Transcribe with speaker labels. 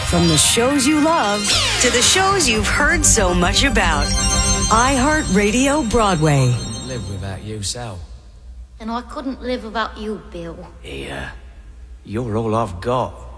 Speaker 1: From the shows you love to the shows you've heard so much about. iHeartRadio Broadway.
Speaker 2: Live without you, Sal.
Speaker 3: And I couldn't live without you, Bill.
Speaker 2: Yeah. You're all I've got.